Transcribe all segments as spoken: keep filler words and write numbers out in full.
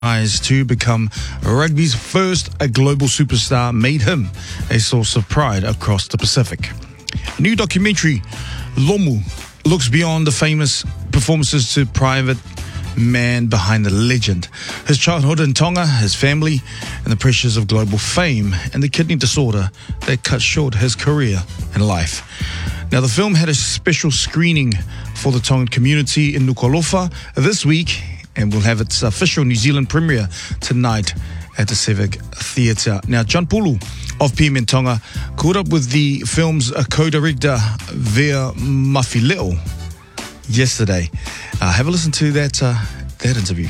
rise to become rugby's first a global superstar made him a source of pride across the Pacific. A new documentary, Lomu, looks beyond the famous performances to private man behind the legend, his childhood in Tonga, his family, and the pressures of global fame and the kidney disorder that cut short his career and life. Now, the film had a special screening for the Tongan community in Nuku'alofa this week, and will have its official New Zealand premiere tonight at the Civic Theatre. Now, John Pulu of P M N Tonga caught up with the film's co-director, Vea Mafileo, yesterday. Uh, have a listen to that, uh, that interview.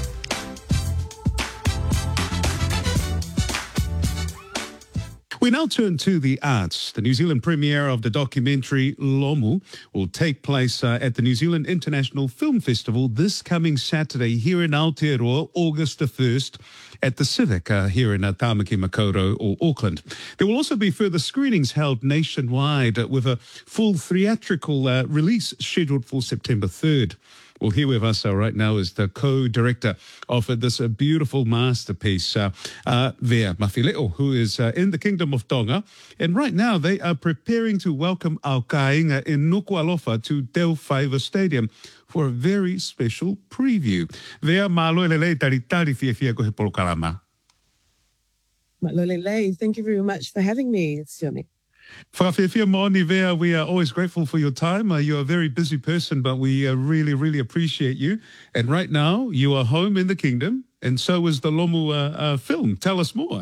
We now turn to the arts. The New Zealand premiere of the documentary Lomu will take place uh, at the New Zealand International Film Festival this coming Saturday here in Aotearoa, August the first, at the Civic uh, here in uh, Tāmaki Makaurau or Auckland. There will also be further screenings held nationwide uh, with a full theatrical uh, release scheduled for September third. Well, here with us uh, right now is the co-director of uh, this uh, beautiful masterpiece, uh, uh, Vea Mafileo, who is uh, in the Kingdom of Tonga. And right now they are preparing to welcome our kāinga in Nuku'alofa to Dell Fiver Stadium for a very special preview. Vea, malo lelei taritari fia fia kohe polokalama. Malolele, thank you very much for having me, Sione. Whakawhiawhia Moani Vea, we are always grateful for your time. Uh, you're a very busy person, but we uh, really, really appreciate you. And right now, you are home in the kingdom, and so is the Lomu uh, uh, film. Tell us more.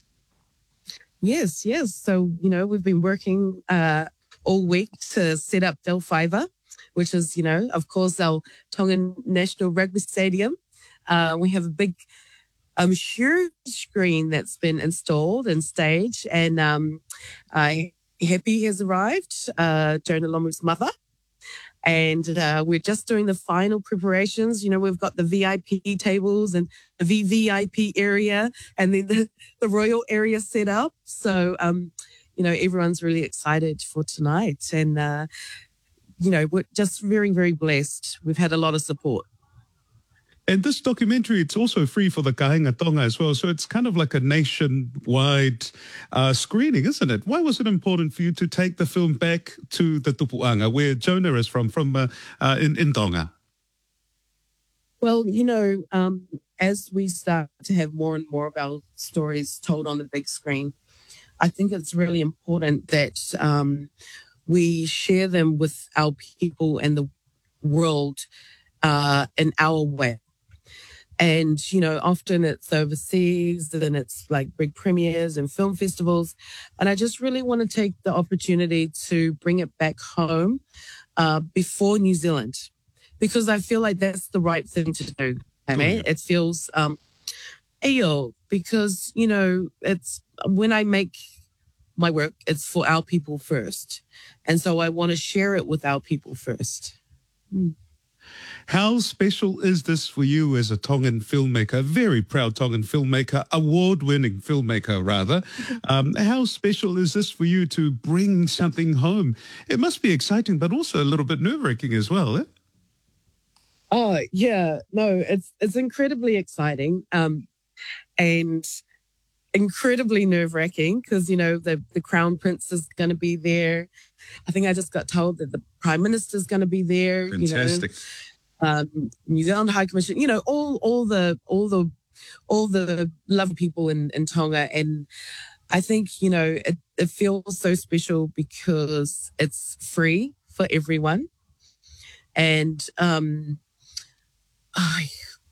Yes, yes. So, you know, we've been working uh, all week to set up Del Fiver, which is, you know, of course, our Tongan National Rugby Stadium. Uh, we have a big um, huge screen that's been installed and staged, and um, uh, Happy has arrived, uh, Jonah Lomu's mother, and uh, we're just doing the final preparations. You know, we've got the V I P tables and the V V I P area, and then the, the royal area set up. So, um, you know, everyone's really excited for tonight, and uh, you know, we're just very, very blessed. We've had a lot of support. And this documentary, it's also free for the Kāinga Tonga as well. So it's kind of like a nationwide uh, screening, isn't it? Why was it important for you to take the film back to the Tupuanga, where Jonah is from, from uh, uh, in, in Tonga? Well, you know, um, as we start to have more and more of our stories told on the big screen, I think it's really important that um, we share them with our people and the world uh, in our way. And, you know, often it's overseas, and it's like big premieres and film festivals. And I just really want to take the opportunity to bring it back home uh, before New Zealand, because I feel like that's the right thing to do. I mean, yeah. It feels, um, ayo, because, you know, it's when I make my work, it's for our people first. And so I want to share it with our people first. Mm. How special is this for you as a Tongan filmmaker, very proud Tongan filmmaker, award-winning filmmaker, rather? Um, how special is this for you to bring something home? It must be exciting, but also a little bit nerve-wracking as well, eh? Oh, yeah. No, it's it's incredibly exciting um, and incredibly nerve-wracking because, you know, the, the Crown Prince is going to be there. I think I just got told that the Prime Minister is going to be there. Fantastic. You know? Um, New Zealand High Commission, you know, all all the all the all the lovely people in, in Tonga, and I think, you know, it, it feels so special because it's free for everyone, and um, I,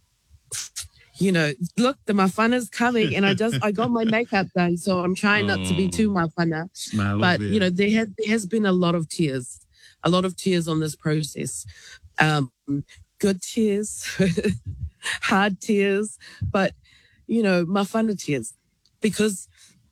you know, look, the mawhana's coming, and I just I got my makeup done, so I'm trying not to be too mawhana, but you know, there has there has been a lot of tears, a lot of tears on this process. Um, good tears, hard tears, but, you know, mawhana tears, because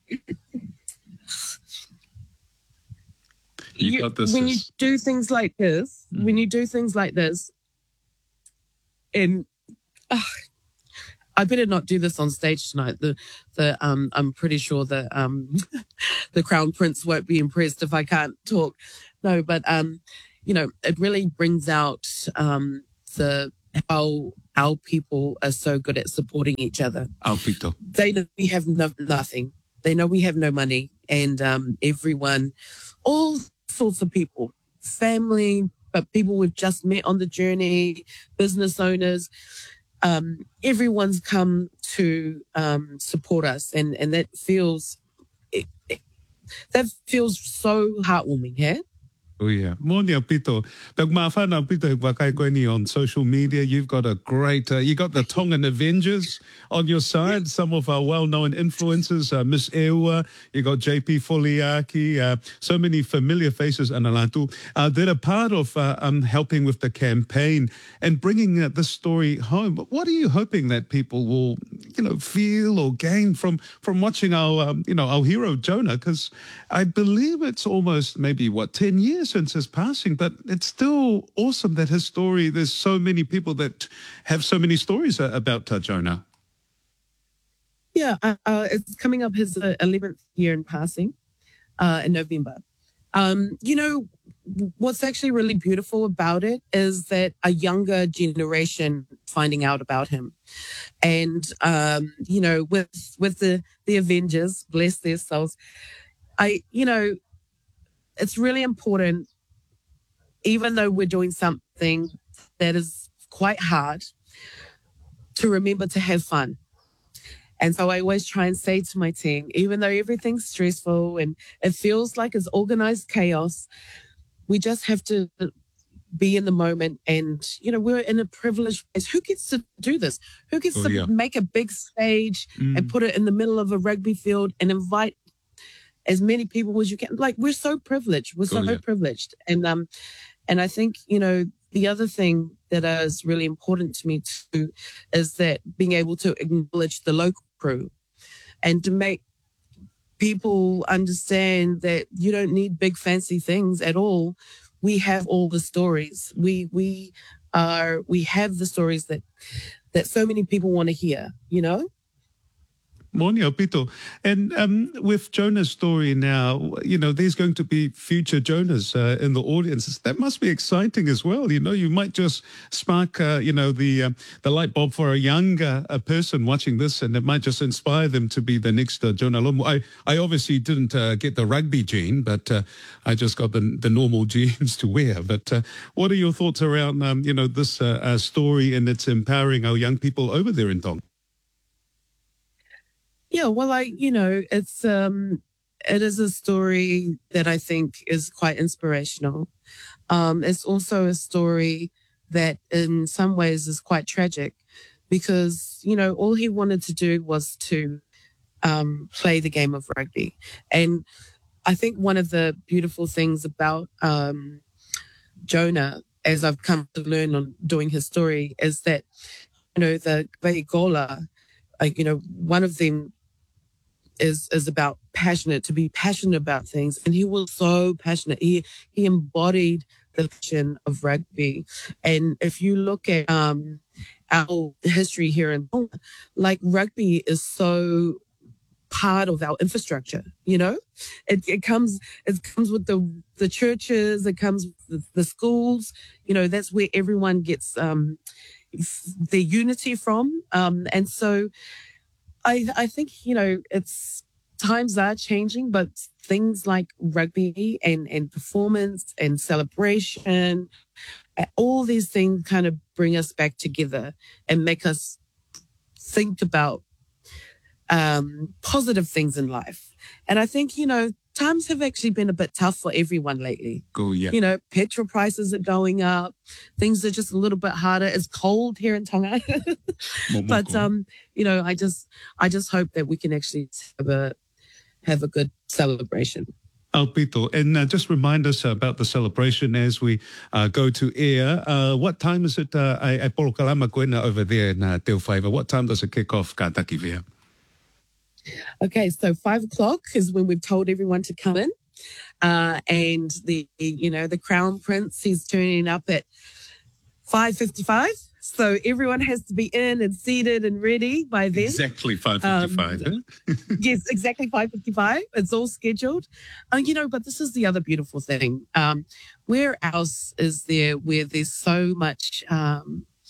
you you, got this when is... you do things like this, mm. when you do things like this, and uh, I better not do this on stage tonight. The, the um, I'm pretty sure that um, the Crown Prince won't be impressed if I can't talk. No, but um. You know, it really brings out um, the how our people are so good at supporting each other. Alpito. They know we have no, nothing. They know we have no money, and um, everyone, all sorts of people, family, but people we've just met on the journey, business owners, um, everyone's come to um, support us, and and that feels it, it, that feels so heartwarming. Yeah. Oh yeah, morning Pito. But mafana Pito Wakaikweni on social media. You've got a great, uh, you got the Tongan Avengers on your side. Some of our well-known influencers, uh, Miss Ewa. You got J P Foliaki. Uh, so many familiar faces, Analatu. Uh, that are part of uh, um, helping with the campaign and bringing uh, this story home. But what are you hoping that people will, you know, feel or gain from from watching our, um, you know, our hero Jonah? Because I believe it's almost maybe what ten years since his passing, but it's still awesome that his story, there's so many people that have so many stories uh, about uh, Jonah. Yeah, uh, uh, it's coming up his uh, eleventh year in passing uh, in November. Um, you know, what's actually really beautiful about it is that a younger generation finding out about him. And, um, you know, with with the, the Avengers, bless their souls, I, you know, it's really important, even though we're doing something that is quite hard, to remember to have fun. And so I always try and say to my team, even though everything's stressful and it feels like it's organized chaos, we just have to be in the moment. And, you know, we're in a privileged place. Who gets to do this? Who gets Oh, to yeah. make a big stage Mm. and put it in the middle of a rugby field and invite as many people as you can? Like, we're so privileged. We're so Oh, yeah. privileged. And, um, and I think, you know, the other thing that is really important to me too is that being able to acknowledge the local crew and to make people understand that you don't need big fancy things at all. We have all the stories. We we are we have the stories that that so many people want to hear, you know? Morning, Pito. And um, with Jonah's story now, you know, there's going to be future Jonahs uh, in the audience. That must be exciting as well. You know, you might just spark, uh, you know, the uh, the light bulb for a younger uh, person watching this, and it might just inspire them to be the next uh, Jonah Lomu. I, I obviously didn't uh, get the rugby gene, but uh, I just got the, the normal genes to wear. But uh, what are your thoughts around, um, you know, this uh, uh, story and it's empowering our young people over there in Tonga? Yeah, well, I, you know, it's, um, it is a story that I think is quite inspirational. Um, it's also a story that in some ways is quite tragic because, you know, all he wanted to do was to, um, play the game of rugby. And I think one of the beautiful things about, um, Jonah, as I've come to learn on doing his story, is that, you know, the Veigola, like, you know, one of them is is about passionate, to be passionate about things. And he was so passionate. He he embodied the passion of rugby. And if you look at um our history here in Tonga, like rugby is so part of our infrastructure, you know? It it comes it comes with the the churches, it comes with the, the schools, you know, that's where everyone gets um their unity from. Um and so I, I think, you know, it's times are changing, but things like rugby and, and performance and celebration, uh, all these things kind of bring us back together and make us think about um, positive things in life. And I think, you know, times have actually been a bit tough for everyone lately. Go, yeah. You know, petrol prices are going up. Things are just a little bit harder. It's cold here in Tonga. But, um, you know, I just, I just hope that we can actually have a, have a good celebration. Alpito, and uh, just remind us about the celebration as we uh, go to air. Uh, what time is it? Uh, I, I Polokalama Koena over there in uh, Te Whaiva. What time does it kick off, ka Takivia? Okay, so five o'clock is when we've told everyone to come in. Uh, and the, you know, the Crown Prince, he's turning up at five fifty-five. So everyone has to be in and seated and ready by then. Exactly five fifty-five. Um, huh? Yes, exactly five fifty-five. It's all scheduled. Uh, you know, but this is the other beautiful thing. Um, where else is there where there's so much um,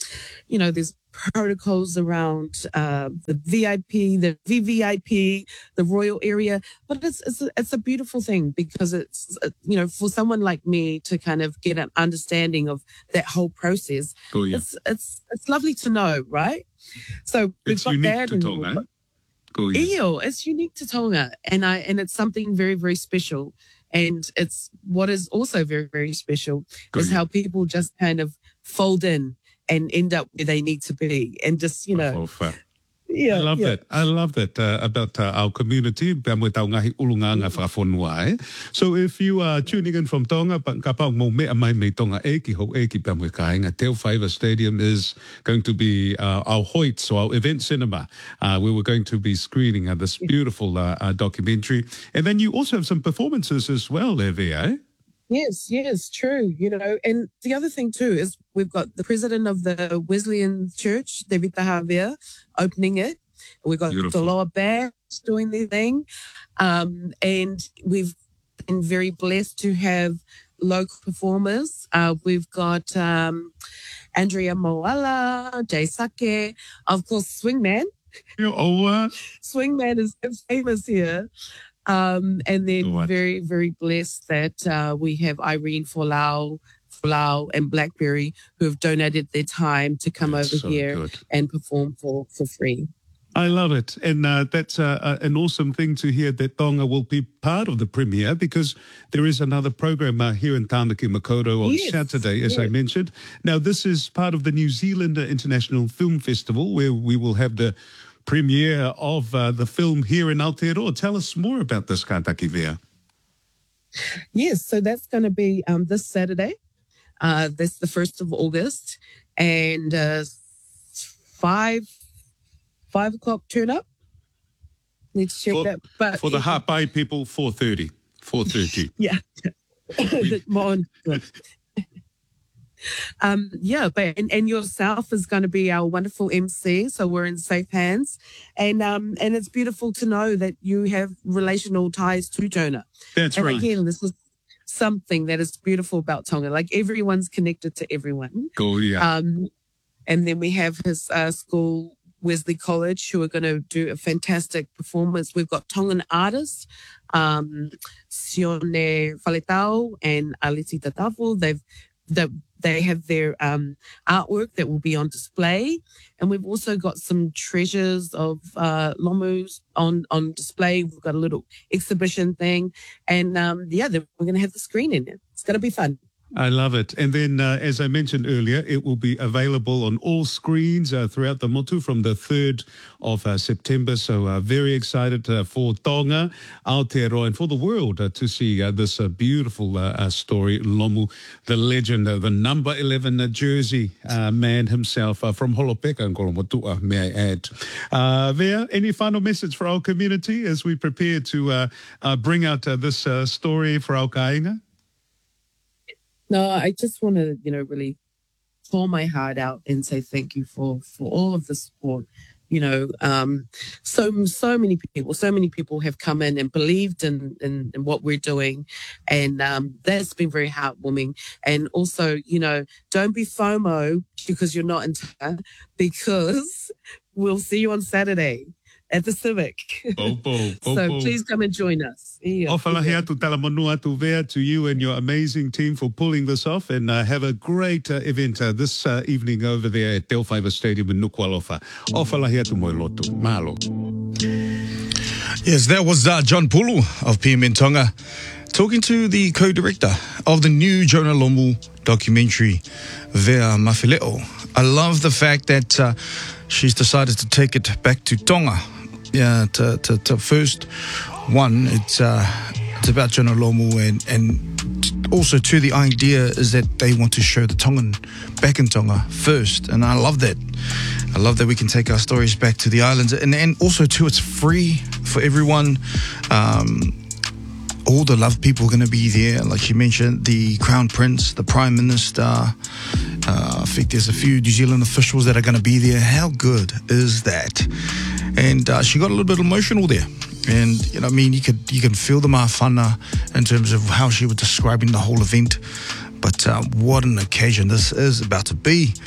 you know, there's protocols around uh, the V I P, the V V I P, the royal area, but it's it's a, it's a beautiful thing because it's uh, you know, for someone like me to kind of get an understanding of that whole process. Oh, yeah. It's it's it's lovely to know, right? So we've It's got unique that to and Tonga. we've got- Go, yes. Eo, it's unique to Tonga, and I and it's something very very special. And it's what is also very very special Go, is yeah. how people just kind of fold in and end up where they need to be, and just you know, Oh, fair. yeah, I love yeah. that. I love that uh, about uh, our community. Pea mo tau ngahi ulunga ngā whakafonua e. So if you are tuning in from Tonga, but ka pau mo mea mai me Tonga e ki ho e ki pea mo kāinga. Te Whaiva Stadium is going to be uh, our Hoyt, so our event cinema, uh, where we're going to be screening uh, this beautiful uh, uh, documentary. And then you also have some performances as well, Evie, eh? Yes, yes, true. You know, and the other thing too is we've got the president of the Wesleyan Church, David Tahavia, opening it. We've got Beautiful. the lower bands doing their thing. Um, and we've been very blessed to have local performers. Uh, we've got um, Andrea Moala, Jay Sake, of course, Swingman. Oh, uh, Swingman is famous here. Um, and then What? very, very blessed that uh, we have Irene Folau, Folau and Blackberry who have donated their time to come That's over so here good. and perform for, for free. I love it. And uh, that's uh, uh, an awesome thing to hear that Tonga will be part of the premiere because there is another program uh, here in Tāmaki Makaurau on Yes, Saturday, as I yes. mentioned. Now, this is part of the New Zealand International Film Festival where we will have the premiere of uh, the film here in Aotearoa. Tell us more about this, Kātaki Vea. Yes, so that's going to be um, this Saturday. Uh, that's the first of August. And uh, five, five o'clock turn up. Need to check For- that. But For the Hapai people, four thirty. four thirty. Yeah. More on- um, yeah, but and, and yourself is going to be our wonderful M C, so we're in safe hands, and um, and it's beautiful to know that you have relational ties to Tonga. That's and right. again, this is something that is beautiful about Tonga. Like everyone's connected to everyone. Go, yeah. Um, and then we have his uh, school, Wesley College, who are going to do a fantastic performance. We've got Tongan artists, um, Sione Faletau and Aliti Tatafu. They've they, they have their um, artwork that will be on display. And we've also got some treasures of uh, Lomus on, on display. We've got a little exhibition thing. And um, yeah, we're going to have the screen in it. It's going to be fun. I love it. And then, uh, as I mentioned earlier, it will be available on all screens uh, throughout the motu from the third of uh, September. So uh, very excited uh, for Tonga, Aotearoa, and for the world uh, to see uh, this uh, beautiful uh, uh, story. Lomu, the legend, uh, the number eleven uh, jersey uh, man himself uh, from Holopeka and Kolomotua, may I add. Uh, Vea, any final message for our community as we prepare to uh, uh, bring out uh, this uh, story for our kāinga? No, I just want to, you know, really pour my heart out and say thank you for, for all of the support. You know, um, so, so many people, so many people have come in and believed in, in, in what we're doing. And, um, that's been very heartwarming. And also, you know, don't be FOMO because you're not in town, because we'll see you on Saturday at the Civic. Popo, So popo. please come and join us. Yeah. Ofalahi atu talamonua atu Vea to you and your amazing team for pulling this off, and uh, have a great uh, event uh, this uh, evening over there at Te Whaiva Stadium in Nukualofa. Ofalahi atu moi lotu. Malo. Yes, that was uh, John Pulu of P M N Tonga talking to the co-director of the new Jonah Lomu documentary, Vea Mawhileo. I love the fact that uh, she's decided to take it back to Tonga. Yeah, to, to, to first one, it's uh, it's about Jonah Lomu, and, and also to the idea is that they want to show the Tongan back in Tonga first, and I love that. I love that we can take our stories back to the islands, and, and also too, it's free for everyone. Um, all the love people are going to be there, like she mentioned, the Crown Prince, the Prime Minister. Uh, I think there's a few New Zealand officials that are going to be there. How good is that? And uh, she got a little bit emotional there. And, you know, I mean, you could you can feel the mahana in terms of how she was describing the whole event. But uh, what an occasion this is about to be.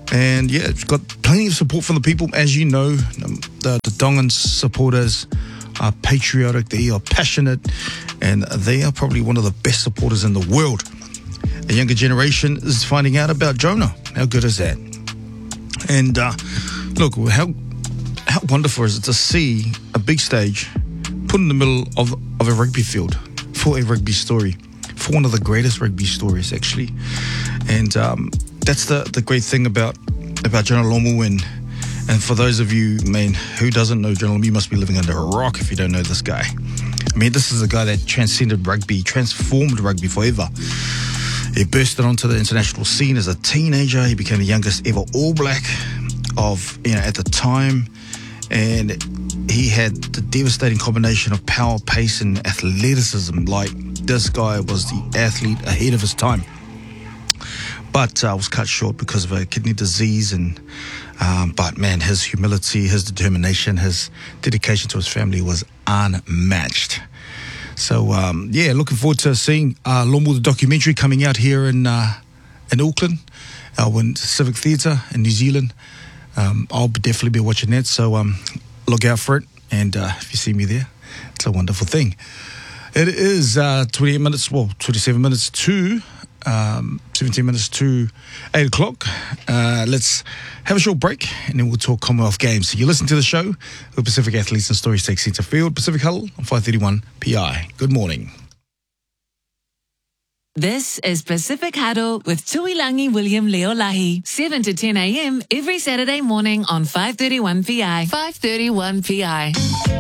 And yeah, it's got plenty of support from the people. As you know, um, the, the Tongan supporters are patriotic, they are passionate, and they are probably one of the best supporters in the world. A younger generation is finding out about Jonah. How good is that? And uh, look, how how wonderful is it to see a big stage put in the middle of, of a rugby field for a rugby story, for one of the greatest rugby stories, actually. And um, that's the, the great thing about about Jonah Lomu. And, and for those of you, man, who doesn't know Jonah Lomu, you must be living under a rock if you don't know this guy. I mean, this is a guy that transcended rugby, transformed rugby forever. He bursted onto the international scene as a teenager. He became the youngest ever All Black of, you know, at the time. And he had the devastating combination of power, pace, and athleticism. Like, this guy was the athlete ahead of his time. But uh, was cut short because of a kidney disease. And um, but man, his humility, his determination, his dedication to his family was unmatched. So um, yeah, looking forward to seeing uh, Lomu, the documentary, coming out here in uh, in Auckland, uh, in Civic Theatre in New Zealand. Um, I'll definitely be watching that. So um, look out for it. And uh, if you see me there, it's a wonderful thing. It is uh, twenty-eight minutes, well, twenty-seven minutes to um, seventeen minutes to eight o'clock. Uh, let's have a short break and then we'll talk Commonwealth Games. So you listen to the show, the Pacific Athletes and Stories take centre field. Pacific Huddle on five thirty-one P I. Good morning. This is Pacific Huddle with Tuilangi William Leolahi, seven to ten a.m. every Saturday morning on five thirty-one P I. five thirty-one P I.